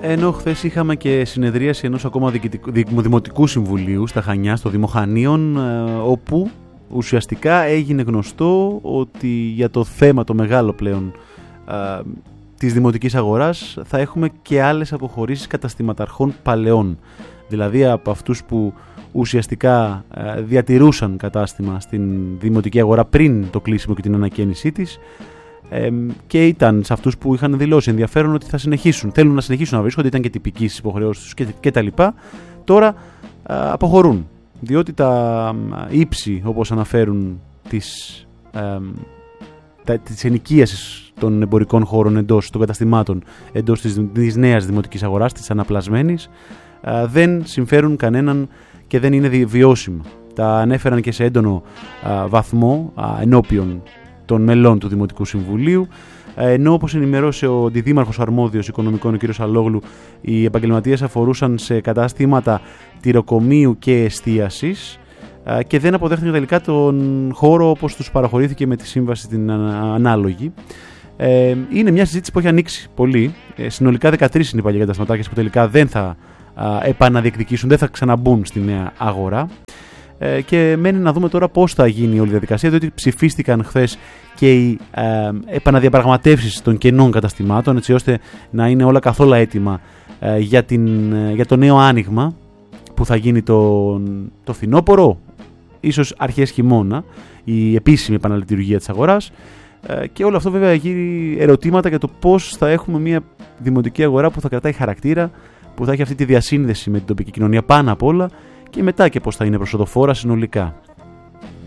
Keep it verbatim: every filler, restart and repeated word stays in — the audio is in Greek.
Ενώ χθες είχαμε και συνεδρίαση ενός ακόμα δημοτικού συμβουλίου στα Χανιά, στο Δήμο Χανίων, όπου ουσιαστικά έγινε γνωστό ότι για το θέμα το μεγάλο πλέον α, της δημοτικής αγοράς θα έχουμε και άλλες αποχωρήσεις καταστηματαρχών παλαιών. Δηλαδή από αυτούς που ουσιαστικά α, διατηρούσαν κατάστημα στην δημοτική αγορά πριν το κλείσιμο και την ανακαίνισή της, ε, και ήταν σε αυτούς που είχαν δηλώσει ενδιαφέρον ότι θα συνεχίσουν, θέλουν να συνεχίσουν να βρίσκονται, ήταν και τυπικοί στις υποχρεώσεις τους και, και τα λοιπά, τώρα α, αποχωρούν. Διότι τα ύψη, όπως αναφέρουν, της, ε, τα, της ενοικίασης των εμπορικών χώρων εντός των καταστημάτων, εντός της, της νέας δημοτικής αγοράς, της αναπλασμένης, ε, δεν συμφέρουν κανέναν και δεν είναι βιώσιμα. Τα ανέφεραν και σε έντονο ε, βαθμό ε, ενώπιον των μελών του Δημοτικού Συμβουλίου, ε, ενώ όπως ενημερώσε ο αντιδήμαρχος αρμόδιος οικονομικών, ο κ. Αλόγλου, οι επαγγελματίες αφορούσαν σε καταστήματα τυροκομείου και εστίασης ε, και δεν αποδέχτηκαν τελικά τον χώρο όπως τους παραχωρήθηκε με τη σύμβαση την ανάλογη. Ε, είναι μια συζήτηση που έχει ανοίξει πολύ. Ε, συνολικά δεκατρείς είναι οι παλιοί καταστηματάρχες που τελικά δεν θα ε, επαναδιεκδικήσουν, δεν θα ξαναμπούν στη νέα αγορά. Ε, και μένει να δούμε τώρα πώς θα γίνει όλη η διαδικασία, διότι ψηφίστηκαν χθες και οι ε, επαναδιαπραγματεύσεις των κενών καταστημάτων, έτσι ώστε να είναι όλα καθόλου έτοιμα ε, για, την, ε, για το νέο άνοιγμα που θα γίνει το, το φθινόπωρο, ίσως αρχές χειμώνα, η επίσημη επαναλειτουργία της αγοράς. Ε, και όλο αυτό βέβαια γύρει ερωτήματα για το πώς θα έχουμε μια δημοτική αγορά που θα κρατάει χαρακτήρα, που θα έχει αυτή τη διασύνδεση με την τοπική κοινωνία πάνω απ' όλα, και μετά και πώς θα είναι προσοδοφόρα συνολικά.